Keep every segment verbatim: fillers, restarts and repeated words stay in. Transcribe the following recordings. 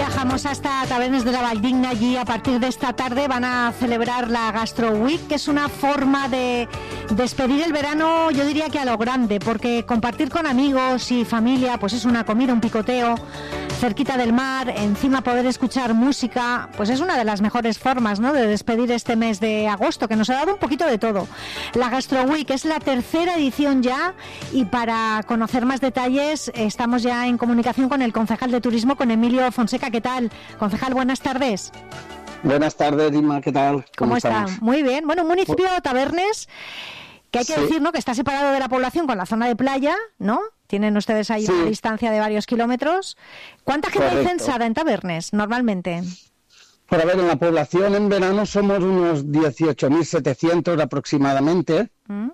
viajamos hasta Tabernes de la Valldigna. Allí a partir de esta tarde van a celebrar la Gastro Week, que es una forma de despedir el verano, yo diría que a lo grande, porque compartir con amigos y familia, pues es una comida, un picoteo, cerquita del mar, encima poder escuchar música, pues es una de las mejores formas, ¿no?, de despedir este mes de agosto, que nos ha dado un poquito de todo. La Gastro Week es la tercera edición ya, y para conocer más detalles estamos ya en comunicación con el concejal de turismo, con Emilio Fonseca. ¿Qué tal, concejal? Buenas tardes. Buenas tardes, Dima, ¿qué tal? ¿Cómo, ¿Cómo está? Muy bien. Bueno, un municipio de Tabernes que hay que sí. decir, ¿no?, que está separado de la población con la zona de playa, ¿no? Tienen ustedes ahí sí. una distancia de varios kilómetros. ¿Cuánta gente Correcto. hay censada en Tabernes normalmente? Por a ver, en la población en verano somos unos dieciocho mil setecientos aproximadamente. ¿Mm?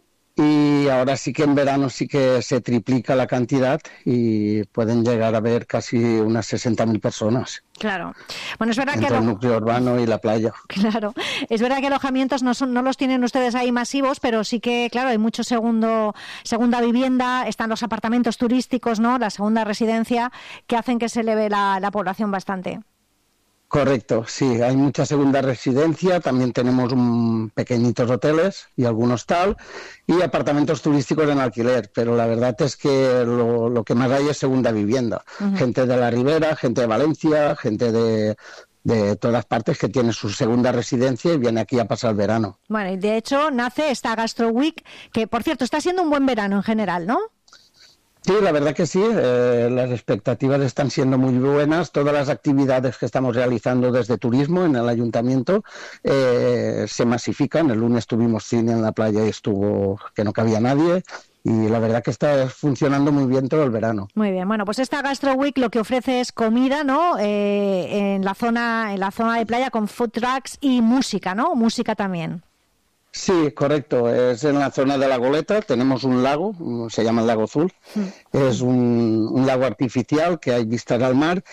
Y ahora sí que en verano sí que se triplica la cantidad y pueden llegar a ver casi unas sesenta mil personas. Claro. Bueno, es verdad entre que el núcleo urbano y la playa. Claro. Es verdad que alojamientos no son, no los tienen ustedes ahí masivos, pero sí que, claro, hay mucho segundo, segunda vivienda, están los apartamentos turísticos, ¿no?, la segunda residencia, que hacen que se eleve la, la población bastante. Correcto, sí, hay mucha segunda residencia, también tenemos un pequeñitos hoteles y algunos tal, y apartamentos turísticos en alquiler, pero la verdad es que lo, lo que más hay es segunda vivienda. Uh-huh. Gente de la Ribera, gente de Valencia, gente de, de todas partes que tiene su segunda residencia y viene aquí a pasar el verano. Bueno, y de hecho nace esta Gastro Week, que por cierto está siendo un buen verano en general, ¿no? Sí, la verdad que sí, eh, las expectativas están siendo muy buenas. Todas las actividades que estamos realizando desde turismo en el ayuntamiento eh, se masifican. El lunes tuvimos cine en la playa y estuvo que no cabía nadie. Y la verdad que está funcionando muy bien todo el verano. Muy bien, bueno, pues esta Gastro Week lo que ofrece es comida, ¿no?, eh, en la zona, en la zona de playa con food trucks y música, ¿no? Música también. Sí, correcto. Es en la zona de la Goleta. Tenemos un lago, se llama el Lago Azul. Sí. Es un, un lago artificial que hay vistas al mar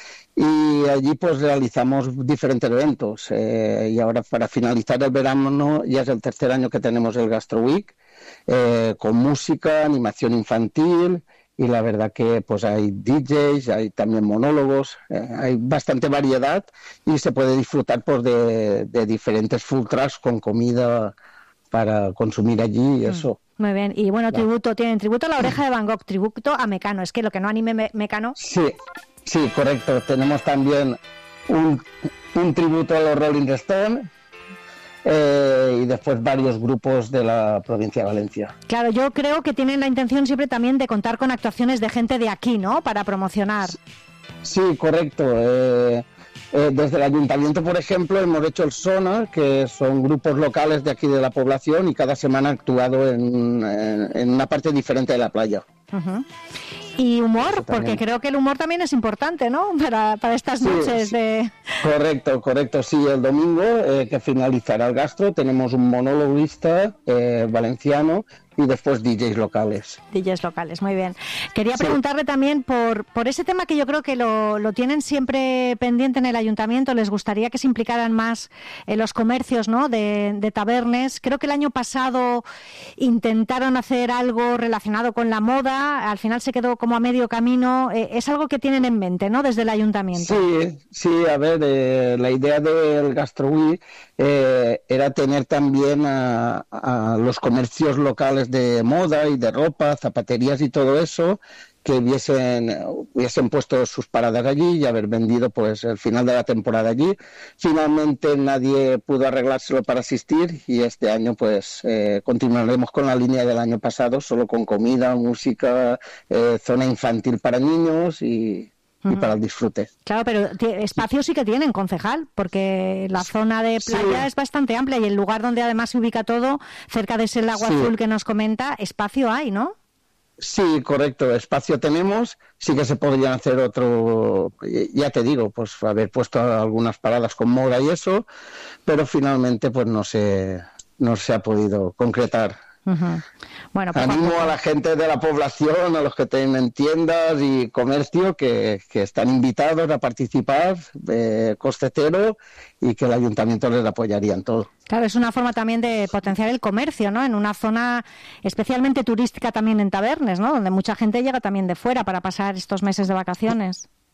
y allí pues realizamos diferentes eventos. Eh, y ahora para finalizar el verano ya es el tercer año que tenemos el Gastro Week, eh, con música, animación infantil. Y la verdad que pues hay D Js, hay también monólogos, eh, hay bastante variedad y se puede disfrutar pues de, de diferentes food trucks con comida para consumir allí y eso. Muy bien, y bueno, tributo, tienen tributo a La Oreja de Van Gogh, tributo a Mecano, es que lo que no anime me- Mecano. Sí, sí, correcto, tenemos también un, un tributo a los Rolling Stones, eh, y después varios grupos de la provincia de Valencia. Claro, yo creo que tienen la intención siempre también de contar con actuaciones de gente de aquí, ¿no?, para promocionar. Sí, correcto, eh... Eh, desde el ayuntamiento, por ejemplo, hemos hecho el Sonar, que son grupos locales de aquí de la población y cada semana ha actuado en, en, en una parte diferente de la playa. Uh-huh. Y humor, porque creo que el humor también es importante, ¿no?, para, para estas sí, noches sí. de... Correcto, correcto. Sí, el domingo, eh, que finalizará el gastro, tenemos un monologuista eh, valenciano y después D Js locales. D Js locales, muy bien. Quería sí. preguntarle también por, por ese tema que yo creo que lo, lo tienen siempre pendiente en el ayuntamiento. Les gustaría que se implicaran más en los comercios, ¿no?, de, de Tabernes. Creo que el año pasado intentaron hacer algo relacionado con la moda, al final se quedó como a medio camino. Eh, es algo que tienen en mente, ¿no?, desde el ayuntamiento. Sí, sí, a ver, eh, la idea del Gastro Week eh, era tener también a, a los comercios locales de moda y de ropa, zapaterías y todo eso, que hubiesen, hubiesen puesto sus paradas allí y haber vendido pues el final de la temporada allí. Finalmente nadie pudo arreglárselo para asistir y este año pues eh, continuaremos con la línea del año pasado, solo con comida, música, eh, zona infantil para niños y... y para el disfrute. Claro, pero espacio sí que tienen, concejal, porque la zona de playa sí. es bastante amplia y el lugar donde además se ubica todo, cerca de ese lago sí. azul que nos comenta, espacio hay, ¿no? Sí, correcto, espacio tenemos, sí que se podrían hacer otro, ya te digo, pues haber puesto algunas paradas con moda y eso, pero finalmente pues no se, no se ha podido concretar. Uh-huh. Bueno, pues animo a, a la gente de la población, a los que tienen tiendas y comercio, que, que están invitados a participar, eh, coste cero, y que el ayuntamiento les apoyaría en todo. Claro, es una forma también de potenciar el comercio, ¿no?, en una zona especialmente turística también en Tabernes, ¿no?, donde mucha gente llega también de fuera para pasar estos meses de vacaciones.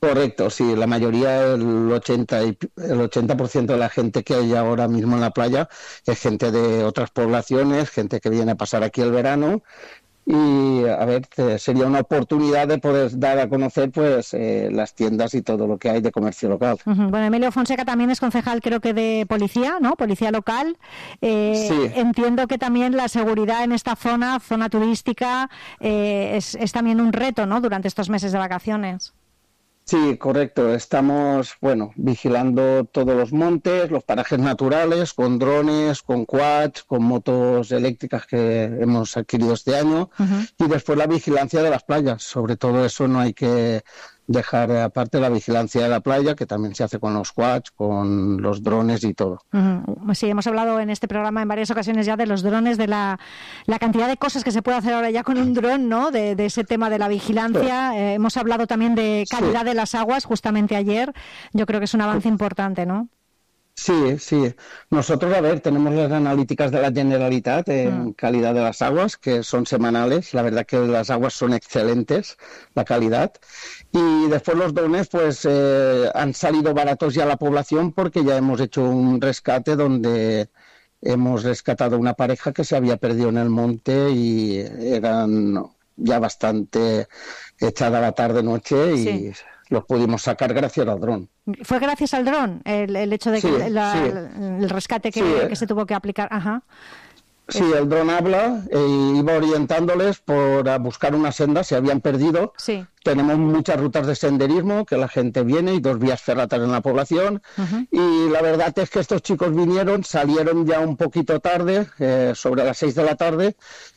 Correcto, sí, la mayoría, el ochenta y, el ochenta por ciento de la gente que hay ahora mismo en la playa es gente de otras poblaciones, gente que viene a pasar aquí el verano. Y a ver, sería una oportunidad de poder dar a conocer pues eh, las tiendas y todo lo que hay de comercio local. Uh-huh. Bueno, Emilio Fonseca también es concejal, creo que de policía, ¿no? Policía local. Eh, sí. Entiendo que también la seguridad en esta zona, zona turística, eh, es, es también un reto, ¿no? Durante estos meses de vacaciones. Sí, correcto. Estamos, bueno, vigilando todos los montes, los parajes naturales, con drones, con quads, con motos eléctricas que hemos adquirido este año, uh-huh. y después la vigilancia de las playas. Sobre todo eso no hay que dejar aparte la vigilancia de la playa, que también se hace con los quads, con los drones y todo. Uh-huh. Sí, hemos hablado en este programa en varias ocasiones ya de los drones, de la, la cantidad de cosas que se puede hacer ahora ya con un dron, ¿no? De, de ese tema de la vigilancia. Sí. Eh, hemos hablado también de calidad sí. de las aguas, justamente ayer. Yo creo que es un avance sí. importante, ¿no? Sí, sí. Nosotros, a ver, tenemos las analíticas de la Generalitat en mm. calidad de las aguas, que son semanales. La verdad que las aguas son excelentes, la calidad. Y después los drones, pues, eh, han salido baratos ya a la población porque ya hemos hecho un rescate donde hemos rescatado una pareja que se había perdido en el monte y eran ya bastante echada la tarde-noche y... Sí. Los pudimos sacar gracias al dron. ¿Fue gracias al dron el, el hecho de que sí, la, sí. el rescate que, sí. que se tuvo que aplicar? Ajá. Sí, el dron habla e iba orientándoles por a buscar una senda, se habían perdido. Sí. Tenemos muchas rutas de senderismo que la gente viene y dos vías ferratas en la población. Uh-huh. Y la verdad es que estos chicos vinieron, salieron ya un poquito tarde, eh, sobre las seis de la tarde,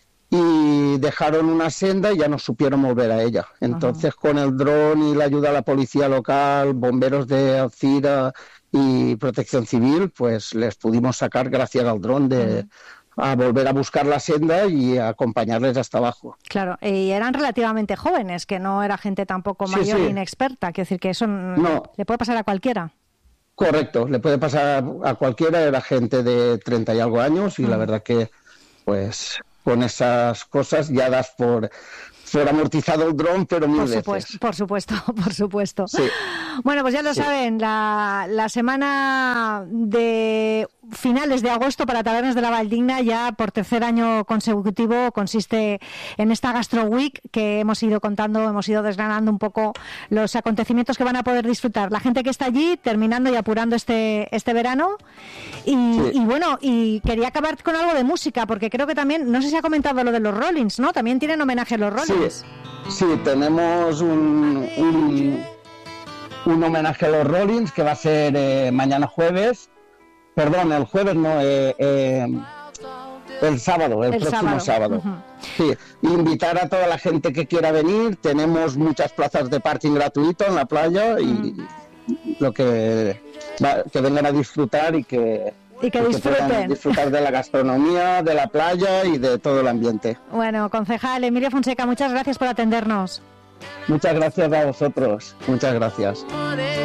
y dejaron una senda y ya no supieron volver a ella. Entonces, uh-huh. con el dron y la ayuda a la policía local, bomberos de Alcira y Protección Civil, pues les pudimos sacar gracias al dron de... Uh-huh. a volver a buscar la senda y a acompañarles hasta abajo. Claro, y eran relativamente jóvenes, que no era gente tampoco mayor sí, sí. inexperta, quiero decir que eso no. le puede pasar a cualquiera. Correcto, le puede pasar a cualquiera, era gente de treinta y algo años y uh-huh. la verdad que, pues... con esas cosas ya das por, por amortizado el dron, pero mil por supuesto, veces. Por supuesto, por supuesto. Sí. Bueno, pues ya lo sí. saben, la, la semana de finales de agosto para Tabernas de la Valdigna, ya por tercer año consecutivo, consiste en esta Gastro Week que hemos ido contando, hemos ido desgranando un poco los acontecimientos que van a poder disfrutar la gente que está allí, terminando y apurando este, este verano. Y, sí. y bueno, y quería acabar con algo de música, porque creo que también, no sé si ha comentado lo de los Rollins, ¿no? También tienen homenaje a los Rollins. Sí, sí tenemos un, un, un homenaje a los Rollins que va a ser eh, mañana jueves. Perdón, el jueves no, eh, eh, el sábado, el, el próximo sábado. sábado. Uh-huh. Sí, invitar a toda la gente que quiera venir. Tenemos muchas plazas de parking gratuito en la playa y uh-huh. lo que va, que vengan a disfrutar y que y que, y disfruten. que disfrutar de la gastronomía, de la playa y de todo el ambiente. Bueno, concejal Emilio Fonseca, muchas gracias por atendernos. Muchas gracias a vosotros. Muchas gracias.